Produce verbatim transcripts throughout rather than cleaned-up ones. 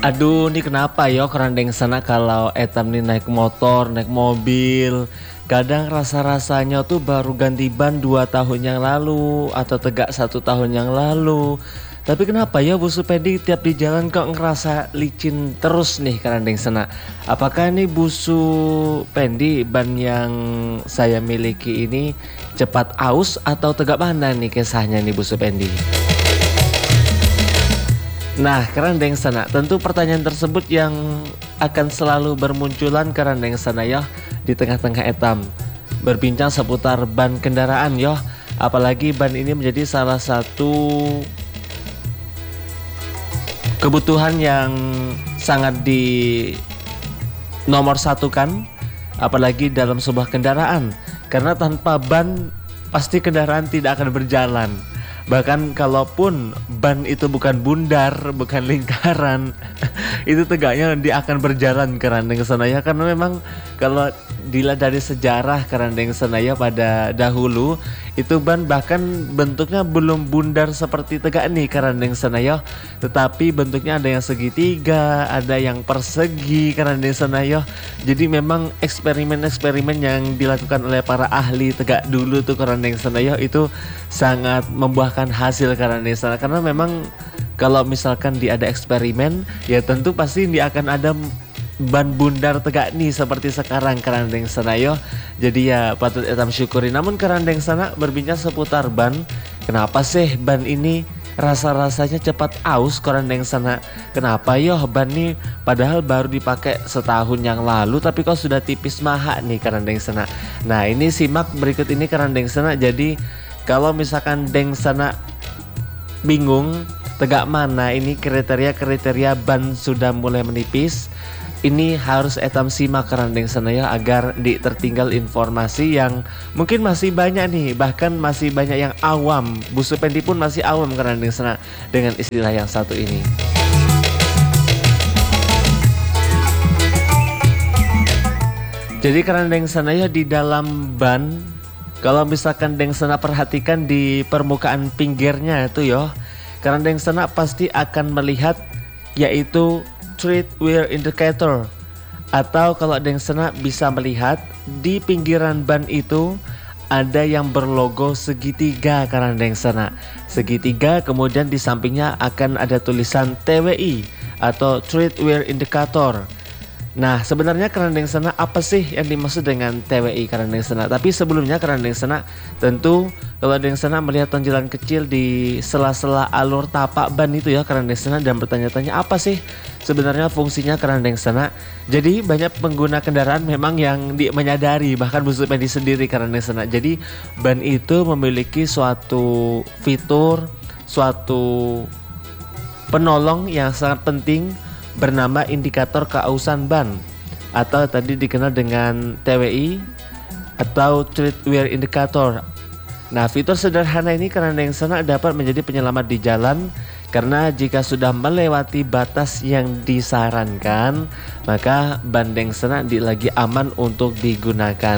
Aduh, ini kenapa yo kerandeng sana kalau etam nih naik motor, naik mobil. Kadang rasa-rasanya tuh baru ganti ban dua tahun yang lalu atau tegak satu tahun yang lalu. Tapi kenapa ya Bu Supedi tiap di jalan kok ngerasa licin terus nih kerandeng sana? Apakah ini Bu Supendi ban yang saya miliki ini cepat aus atau tegak mana nih kisahnya nih Bu Supendi? Nah, kerandeng sana, tentu pertanyaan tersebut yang akan selalu bermunculan kerandeng sana ya di tengah-tengah etam. Berbincang seputar ban kendaraan ya, apalagi ban ini menjadi salah satu kebutuhan yang sangat di nomor satu kan, apalagi dalam sebuah kendaraan. Karena tanpa ban pasti kendaraan tidak akan berjalan. Bahkan kalaupun ban itu bukan bundar, bukan lingkaran, itu tegaknya dia akan berjalan kerandeng senaya. Karena memang kalau dilihat dari sejarah kerandeng senaya pada dahulu, itu ban bahkan bentuknya belum bundar seperti tegak nih kerandeng senaya, tetapi bentuknya ada yang segitiga, ada yang persegi kerandeng senaya. Jadi memang eksperimen-eksperimen yang dilakukan oleh para ahli tegak dulu tuh kerandeng senaya itu sangat membuahkan hasil kerandeng senaya. Karena memang kalau misalkan dia ada eksperimen, ya tentu pasti dia akan ada ban bundar tegak nih seperti sekarang kerandeng senaya. Jadi ya patut etam syukuri. Namun kerandeng sana berbincang seputar ban, kenapa sih ban ini rasa-rasanya cepat aus kerandeng sana? Kenapa yo ban ini padahal baru dipakai setahun yang lalu tapi kok sudah tipis maha nih kerandeng sana. Nah, ini simak berikut ini kerandeng sana. Jadi kalau misalkan deng sana bingung tegak mana ini kriteria-kriteria ban sudah mulai menipis, ini harus etam simak kerandeng senaya agar di tertinggal informasi yang mungkin masih banyak nih, bahkan masih banyak yang awam. Bu Supendi pun masih awam kerandeng senaya dengan istilah yang satu ini. Jadi kerandeng senaya di dalam ban, kalau misalkan deng sena perhatikan di permukaan pinggirnya itu yo, kerandeng sena pasti akan melihat yaitu tread wear indicator, atau kalau deng sena bisa melihat di pinggiran ban itu ada yang berlogo segitiga kerandeng sena. Segitiga, kemudian di sampingnya akan ada tulisan T W I atau tread wear indicator. Nah, sebenarnya kerandeng sena apa sih yang dimaksud dengan T W I kerandeng sena? Tapi sebelumnya kerandeng sena tentu kalau kerandeng sena melihat tonjolan kecil di sela-sela alur tapak ban itu ya kerandeng sena, dan bertanya-tanya apa sih sebenarnya fungsinya kerandeng sena. Jadi banyak pengguna kendaraan memang yang di, menyadari, bahkan Bu Supendi sendiri kerandeng sena. Jadi ban itu memiliki suatu fitur, suatu penolong yang sangat penting bernama indikator keausan ban, atau tadi dikenal dengan T W I atau tread wear indicator. Nah, fitur sederhana ini kerandeng sena dapat menjadi penyelamat di jalan, karena jika sudah melewati batas yang disarankan, maka ban deng sena di lagi aman untuk digunakan.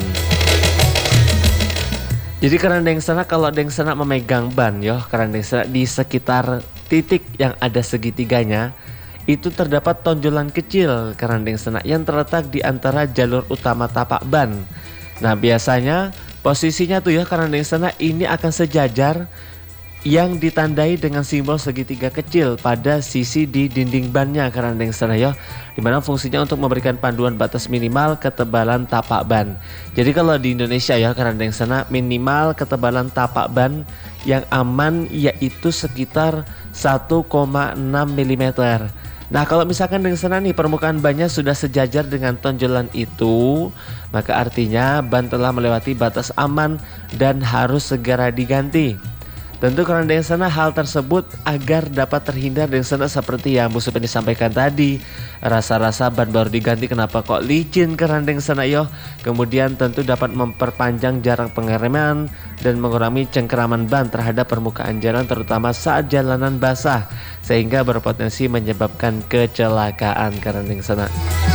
Jadi kerandeng sena kalau deng sena memegang ban yo, kerandeng sena di sekitar titik yang ada segitiganya itu terdapat tonjolan kecil kerandeng sena yang terletak di antara jalur utama tapak ban. Nah, biasanya posisinya tuh ya kerandeng sena ini akan sejajar yang ditandai dengan simbol segitiga kecil pada sisi di dinding bannya kerandeng sena ya, dimana fungsinya untuk memberikan panduan batas minimal ketebalan tapak ban. Jadi kalau di Indonesia ya kerandeng sena minimal ketebalan tapak ban yang aman yaitu sekitar satu koma enam milimeter. Nah, kalau misalkan dengan sana nih permukaan bannya sudah sejajar dengan tonjolan itu, maka artinya ban telah melewati batas aman dan harus segera diganti. Tentu karena dengan sana hal tersebut agar dapat terhindar dengan sana seperti yang Bu Supendi sampaikan tadi, rasa-rasa ban baru diganti kenapa kok licin karena dengan sana yo. Kemudian tentu dapat memperpanjang jarak pengereman dan mengurangi cengkeraman ban terhadap permukaan jalan terutama saat jalanan basah, sehingga berpotensi menyebabkan kecelakaan karena dengan sana.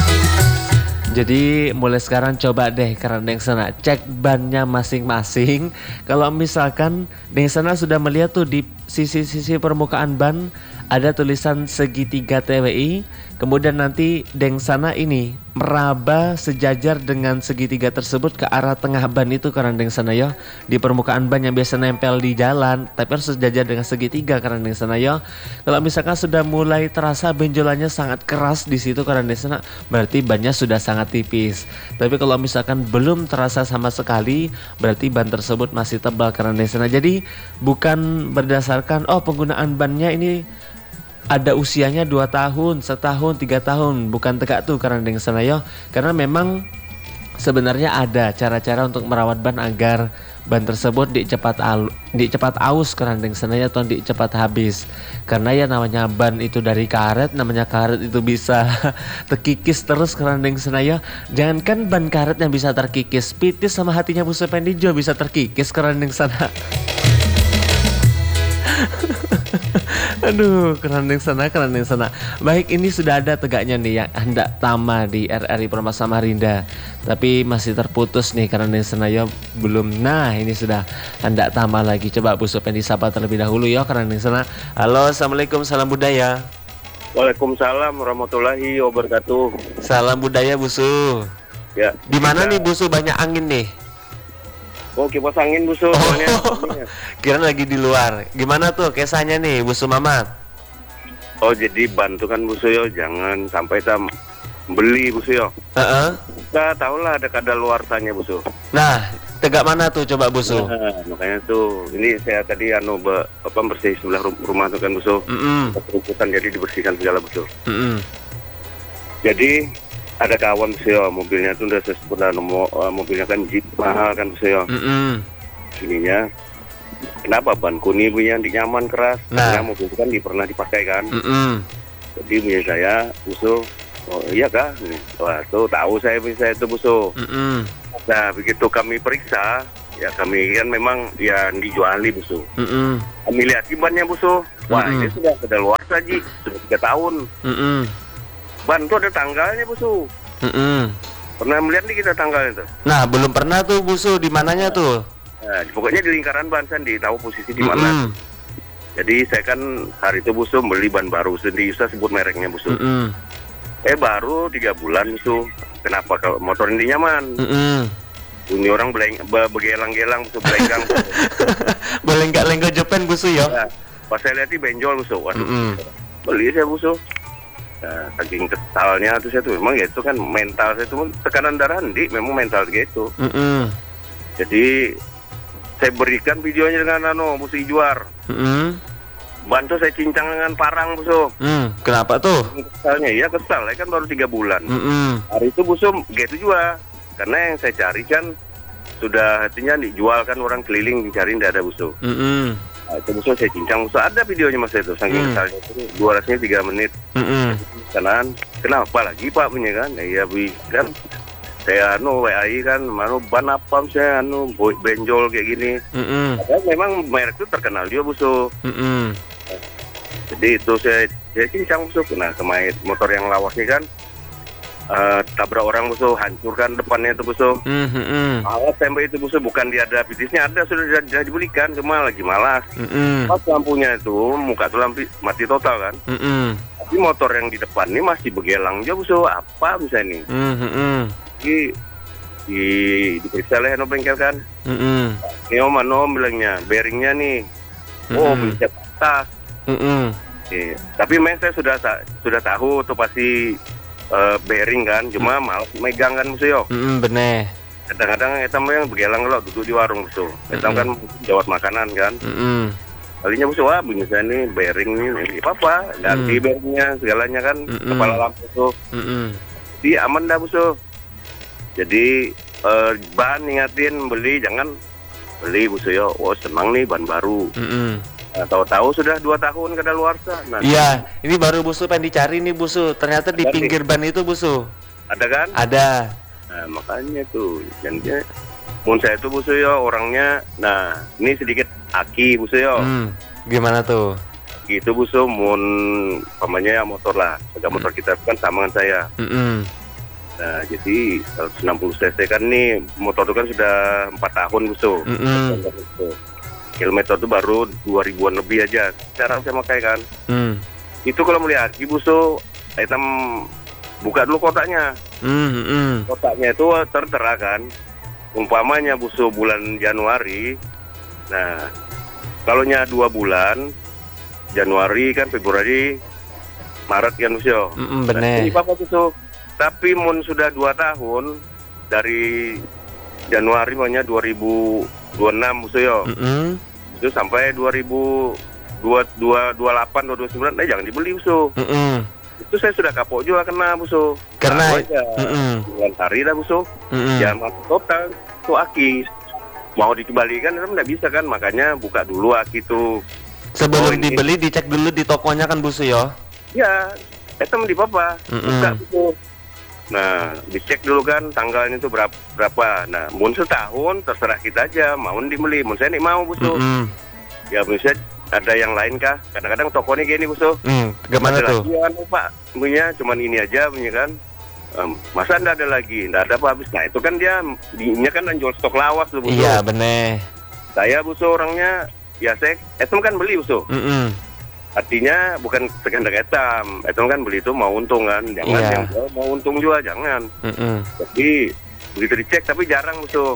Jadi mulai sekarang coba deh kerandeng sana cek bannya masing-masing. Kalau misalkan deng sana sudah melihat tuh di sisi-sisi permukaan ban ada tulisan segitiga T W I, kemudian nanti deng sana ini meraba sejajar dengan segitiga tersebut ke arah tengah ban itu karena deng sana ya. Di permukaan ban yang biasa nempel di jalan, tapi harus sejajar dengan segitiga karena deng sana ya. Kalau misalkan sudah mulai terasa benjolannya sangat keras di situ karena deng sana, berarti bannya sudah sangat tipis. Tapi kalau misalkan belum terasa sama sekali, berarti ban tersebut masih tebal karena deng sana. Jadi bukan berdasarkan oh penggunaan bannya ini ada usianya dua tahun, setahun, tiga tahun, bukan tegak tuh karena dengan sana yo. Karena memang sebenarnya ada cara-cara untuk merawat ban agar ban tersebut di cepat al, di cepat aus karena dengan sana ya atau di cepat habis. Karena ya namanya ban itu dari karet, namanya karet itu bisa terkikis terus karena dengan sana ya. Jangankan ban karet yang bisa terkikis, pitis sama hatinya Bu Supendi juga bisa terkikis karena dengan sana. Aduh, keren yang sana, keren yang sana. Baik, ini sudah ada tegaknya nih yang hendak tama di R R I Perma Samarinda, tapi masih terputus nih karena yang sana ya belum. Nah, ini sudah hendak tama lagi. Coba Bu Supendi sapa terlebih dahulu ya karena yang sana. Halo, assalamualaikum, salam budaya. Waalaikumsalam warahmatullahi wabarakatuh. Salam budaya Bu Su. Ya. Di mana nih Bu Su banyak angin nih? Oh, kipas angin Bu Su. Oh, kira lagi di luar. Gimana tuh kisahnya nih Bu Su Mamat? Oh, jadi ban tuh kan Bu Su yo, jangan sampai tam beli Bu Su yo. Heeh. Kita tahu lah ada kadaluarsanya Bu Su. Nah, tegak mana tuh coba Bu Su? Nah, makanya tuh ini saya tadi anu be, apa bersih sebelah rum- rumah tuh kan Bu Su. Mm-mm. Keruputan jadi dibersihkan segala Bu Su. Mm-mm. Jadi ada kawan Bu Su yo, mobilnya tuh udah sesudah nomor uh, mobilnya kan Jeep mahal kan Bu Su yo. Mm-mm. Ininya kenapa ban kuni punya di nyaman keras? Nah. Karena mobil itu kan di, pernah dipakai kan. Mm-mm. Jadi punya saya Busu, oh iya kah? Wah tuh tahu saya punya itu Busu. Mm-mm. Nah begitu kami periksa, ya kami kan memang ya dijuali Busu. Mm-mm. Kami lihat bannya Busu, wah Mm-mm. ini sudah kedaluarsa Ji, sudah tiga tahun. Mm-mm. Ban tuh ada tanggalnya Busu. Mm-mm. Pernah melihat nih kita tanggalnya tuh? Nah, belum pernah tuh Bu Su, di mananya tuh? Nah, pokoknya di lingkaran ban Sandi, tahu posisi di mana. Mm-mm. Jadi saya kan hari itu Busu beli ban baru, sendiri saya sebut mereknya Busu. Mm-mm. Eh baru tiga bulan Busu. Kenapa kalau motor ini nyaman? Mm-mm. Bunyi orang beleng, be, begelang-gelang Busu, belenggang. Boleh nggak lenggo Jepen Bu Su ya? Nah, pas saya lihat ini benjol Busu. Waduh, Mm-mm. beli saya Busu. Nah, saking kesalnya tuh saya tuh memang ya itu kan mental saya tuh tekanan darah di memang mental gitu. Mm-mm. Jadi saya berikan videonya dengan anu Busu Ijuar. Mm-mm. Bantu saya cincang dengan parang Busu. Mm, kenapa tuh? Kesalnya ya kesal, ya kan baru tiga bulan. Mm-mm. Hari itu Busu gitu juga. Karena yang saya cari kan sudah artinya dijual kan orang keliling dicari tidak ada Busu. Mm-mm. Nah, itu Busu saya cincang Busu, ada videonya Mas itu saking Mm. kesalnya itu durasinya tiga menit. Mm-mm. Kanan, kenapa lagi Pak punya kan? Ya, iya Bu kan. Saya anu W A I kan, anu ban apa saya anu boy- benjol kayak gini. Mm-mm. Padahal memang merek itu terkenal juga Busu. Mm-mm. Jadi itu saya saya cincang Busu. Nah, kemarin motor yang lawas ini kan eh, tabrak orang Busu, hancurkan depannya itu Busu. Mm-mm. Awas tempe itu Busu, bukan dia ada pitisnya, ada sudah sudah, sudah dibelikan, cuma lagi malas. Mm-mm. Pas lampunya itu muka tuh lampu mati total kan. Mm-mm. Tapi motor yang di depan ini masih begelang juga Busu. Apa bisa ini? Mm-mm. Di di diperiksa oleh no bengkel kan. Mm-mm. Ini om ano bilangnya bearingnya nih. Oh Mm-mm. bisa patah. Mm-mm. Iya. Tapi memang saya sudah ta- sudah tahu tuh pasti eh, bearing kan, cuma malas megang kan Busu yo. Mm-mm, bener. Kadang-kadang etam yang begelang kalau duduk di warung Busu. Etam kan jawat makanan kan. Mm-mm. Kalinya Busu, wah bunyi saya nih bearing nih, ini apa-apa, ganti Mm. bearingnya segalanya kan, Mm-mm. kepala lampu tuh. Mm-mm. Jadi aman dah Busu. Jadi eh, ban ingatin beli, jangan beli Busu yo. Oh senang nih ban baru. Mm-mm. Nah, tahu-tahu sudah dua tahun kadaluarsa. Nah, Iya, ini baru Bu Su pengen dicari nih Bu Su. Ternyata di Ada nih. pinggir ban itu Bu Su. ada kan? Ada. Nah, makanya tuh, jadinya mun saya tuh Busu yo orangnya. Nah, ini sedikit aki Busu yo. Hmm. Gimana tuh? Gitu Busu, mun pamannya ya motor lah. Harga motor kita kan sama dengan saya. Mm-mm. Nah, jadi seratus enam puluh cc kan nih motor itu kan sudah empat tahun Busu. Mm-mm. Busu. kilometer itu baru dua ribuan lebih aja. Sekarang saya pakai kan. Hmm. Itu kalau melihat ibu so, item buka dulu kotaknya. Hmm, hmm. Kotaknya itu tertera kan. Umpamanya buso bulan Januari. Nah, kalaunya dua bulan, Januari kan Februari, Maret kan buso. Mm-mm, bener. Nah, ini apa buso? Tapi mun sudah dua tahun dari Januari maunya dua ribu dua puluh enam buso yo. Mm-mm. Itu sampai dua ribu dua puluh delapan, dua ribu dua puluh sembilan, eh jangan dibeli buso. Mm-mm. Itu saya sudah kapok juga kena buso. Karena Aku aja mm-mm. bulan hari dah buso. Mm-mm. Ya masuk total tuh aki. Mau dikembalikan itu tidak bisa kan, makanya buka dulu aki tuh. Sebelum Oh, ini- dibeli dicek dulu di tokonya kan busu yo. Ya, itu di papa. Mm-mm. Buka buso. Nah, dicek dulu kan tanggalnya itu berapa berapa. Nah, mun setahun terserah kita aja mau dibeli. Mun saya nih mau buso. Mm-mm. Ya bisa ada yang lain kah? Kadang-kadang tokonya gini buso. Hmm, gimana Ada tuh? lagi, anu, Pak, punya cuman ini aja punya kan. Em, masa ndak ada lagi, ndak ada apa habis. Nah itu kan dia, dia kan jual stok lawas tuh buso. Iya, bener. Saya buso orangnya, ya saya, etam kan beli buso. Mm-mm. Artinya bukan sekedar etam, etam kan beli itu mau untung kan, jangan Iya. yang jual mau untung juga jangan. Mm-mm. Jadi begitu dicek tapi jarang buso.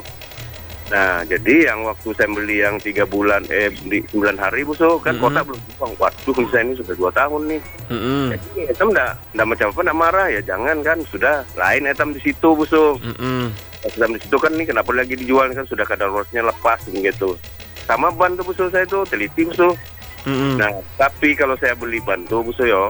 Nah jadi yang waktu saya beli yang tiga bulan, eh di sembilan hari buso kan Mm-mm. kota belum buang. Waduh saya ini sudah dua tahun nih. Mm-mm. Jadi etam ndak ndak macam apa ndak marah ya jangan kan sudah lain etam di situ buso. Mm-mm. Etam di situ kan nih kenapa lagi dijual kan sudah kadar luasnya lepas gitu. Sama ban tuh buso saya tuh teliti buso. Mm-mm. Nah, tapi kalau saya beli ban tuh buso yo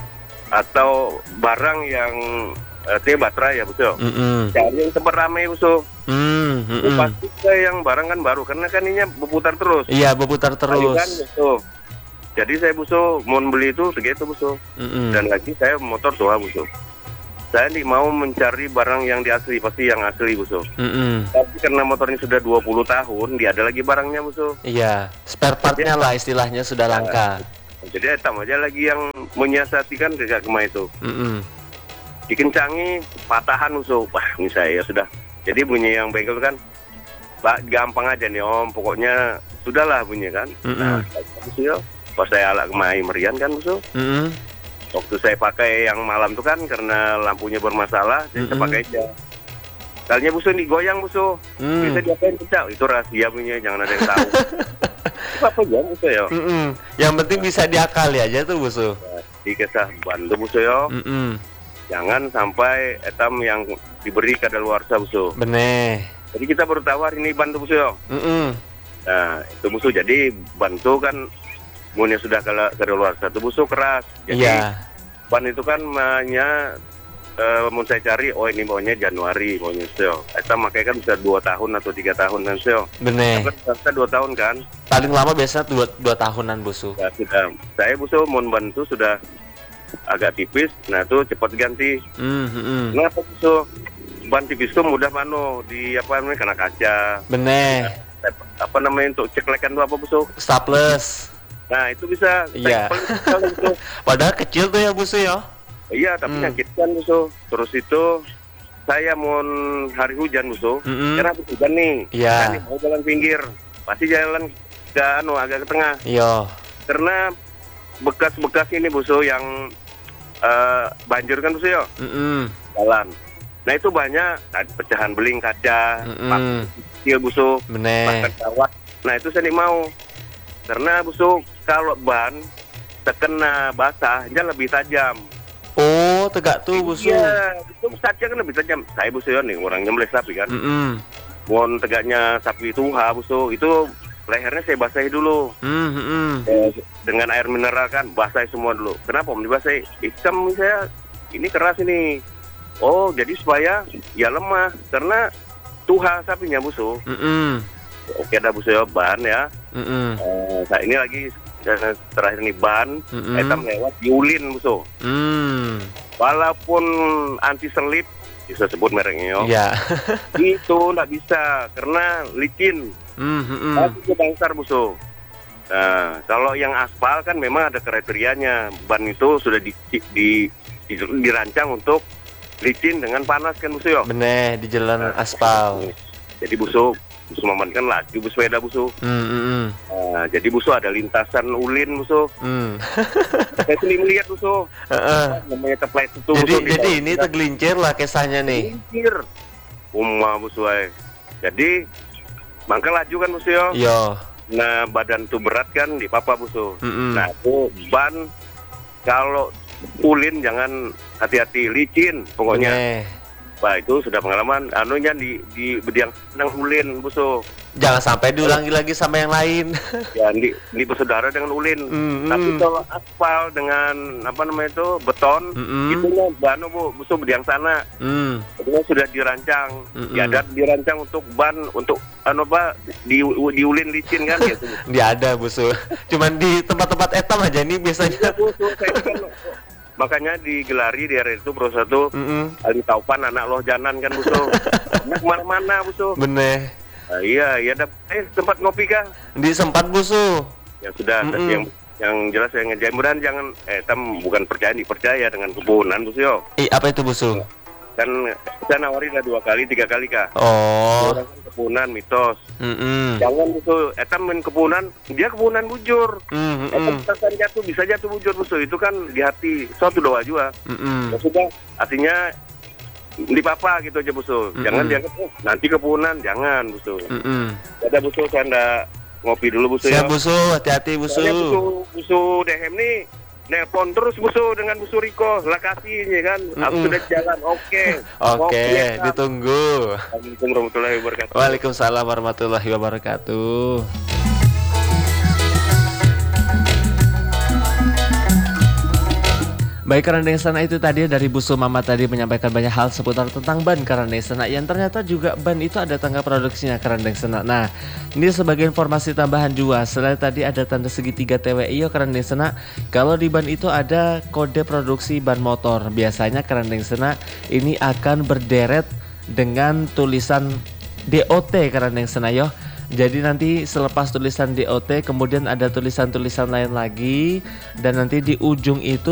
atau barang yang eh, dia baterai ya buso. Mm-mm. Cari yang tempat ramai buso. Mm, Itu mm-mm. pasti saya yang barang kan baru karena kan ininya berputar terus. Iya, berputar Ayo kan terus. gitu. Jadi saya buso mau beli itu segitu buso. Mm-mm. Dan lagi saya motor tua buso. Saya nih mau mencari barang yang di asli, pasti yang asli buso. Mm-mm. Tapi karena motornya sudah dua puluh tahun, dia ada lagi barangnya buso. Iya, spare partnya lah istilahnya sudah langka. Jadi etam aja lagi yang menyiasati kan kayak kemarin itu. Mm-mm. Dikencangi patahan buso. Wah ini saya ya sudah. Jadi bunyi yang bengkel kan, Pak gampang aja nih om. Pokoknya sudahlah bunyi kan. Mm-mm. Nah, buso ya. Pas saya alak kemarin merian kan buso. Mm-mm. Waktu saya pakai yang malam tuh kan karena lampunya bermasalah, jadi saya Mm-mm. pakai aja. Kalinya buso nih goyang buso, Mm. bisa diapain kita? Itu rahasia punya, jangan ada yang tahu. Itu apa ya buso ya? Mm-mm. Yang penting bisa diakali aja tuh busu. Di kisah bantu buso ya, Mm-mm. jangan sampai etam yang diberi kadaluarsa buso. Bener. Jadi kita baru tawar ini bantu buso ya. Mm-mm. Nah itu buso jadi bantu kan, munnya sudah kalau kadaluarsa itu buso keras. Jadi Iya. ban itu kan hanya Uh, mau saya cari, oh ini maunya Januari, maunya seo. Kita makanya kan bisa dua tahun atau tiga tahun kan seo. Bener. Kan kita dua tahun kan. Paling lama biasa dua, dua tahunan busu. Ya, sudah. Saya buso mau bantu sudah agak tipis, nah itu cepat ganti. Mm-mm. Kenapa buso? Ban tipis itu mudah mano di apa namanya kena kaca. Bener. Apa namanya untuk ceklekan itu apa buso? Staples. Nah itu bisa. Iya. Tempel sekali buso. Padahal kecil tuh ya busu ya. Iya tapi Hmm. nyakitkan buso. Terus itu saya mau hari hujan buso. Mm-mm. Karena habis hujan nih, Iya. kan nih, mau jalan pinggir, pasti jalan ke anu agak ke tengah. Iya. Karena bekas-bekas ini buso yang eh, banjir kan buso ya, Mm-mm. jalan. Nah itu banyak nah, pecahan beling kaca, Mm-mm. kecil buso, Bener. bahkan kawat. Nah itu saya nih mau, karena buso kalau ban terkena basah, dia lebih tajam. Oh, tegak tuh busu. Iya, itu saja kan lebih tajam. Saya buso ya nih, orang nyembelih sapi kan. Mm-mm. Mohon tegaknya sapi tuha buso, itu lehernya saya basahi dulu. Mm-mm. Eh, dengan air mineral kan basahi semua dulu. Kenapa om dibasahi? Hitam saya ini keras ini. Oh jadi supaya ya lemah karena tuha sapinya buso. Mm-mm. Oke dah buso ya ban ya. Mm-mm. Eh, nah ini lagi eh, terakhir nih ban. Mm-mm. Hitam lewat diulin buso. Mm. Walaupun anti selip bisa sebut mereknya yo. Iya. Itu nggak bisa karena licin. Mm-mm. Tapi itu bangsar buso. Nah, kalau yang aspal kan memang ada kriterianya. Ban itu sudah di, di, di- dirancang untuk licin dengan panas kan buso ya. Bener di jalan aspal. Jadi buso busu Maman kan laju bersepeda busu. Hmm, hmm, hmm. Nah, jadi busu ada lintasan ulin busu. Hmm. Saya sendiri melihat busu. Heeh. Namanya teplek itu. Jadi busu, jadi di- ini tergelincir lah kisahnya nih. Gelincir. Umma busu ay. Jadi mangka laju kan busu yo. Yo. Nah badan tuh berat kan di papa busu. Mm-mm. Nah itu ban kalau ulin jangan hati-hati licin pokoknya. Bener. Wah itu sudah pengalaman. Anunya di di bediang nang ulin busu. Jangan sampai diulangi lagi sama yang lain. Ya di di bersaudara dengan ulin. Mm-mm. Tapi kalau aspal dengan apa namanya itu beton, Mm-mm. itu banu bu busu bediang sana. Hmm. Itu sudah dirancang. Mm-mm. Ya ada dirancang untuk ban untuk anu apa di diulin licin kan gitu. Dia ada busu. Cuman di tempat-tempat etam aja nih biasanya. Busu saya ini kan makanya digelari di area itu Bro satu Mm-mm. Ali Taupan anak loh janan kan busu. Anak mana-mana busu. Bener. Nah, iya iya ada eh tempat ngopi kah? Di sempat busu. Ya sudah Mm-mm. yang yang jelas saya ngejain mudahan jangan eh tam bukan percaya dipercaya dengan kebunan busu yo. Ih, apa itu busu? Kan saya nawari udah dua kali tiga kali kah. Oh. Orang kan kebunan mitos. Mm-mm. Jangan busu etam main kebunan dia kebunan bujur. Mm-mm. Etam bisa jatuh bisa jatuh bujur busu itu kan di hati suatu doa juga. Mm-mm. Ya sudah artinya di papa gitu aja busu. Jangan Mm-mm. dianggap oh, nanti kebunan jangan busu. Mm-mm. Ada busu saya ndak ngopi dulu busu Siap ya. busu, hati-hati busu. Soalnya busu busu Dehem nih nelpon terus busu dengan busu Riko lah kasih ya kan. Aku Mm-mm. sudah jalan oke. Oke, Ngopi, ya, Sam. ditunggu. Assalamualaikum warahmatullahi wabarakatuh. Waalaikumsalam warahmatullahi wabarakatuh. Baik, karena yang sana itu tadi dari Busu Mama tadi menyampaikan banyak hal seputar tentang ban karena yang sana yang ternyata juga ban itu ada tanggal produksinya karena yang sana. Nah, ini sebagai informasi tambahan juga. Selain tadi ada tanda segitiga T W I karena yang sana, kalau di ban itu ada kode produksi ban motor. Biasanya karena yang sana ini akan berderet dengan tulisan D O T karena yang sana yo. Jadi nanti selepas tulisan D O T kemudian ada tulisan-tulisan lain lagi dan nanti di ujung itu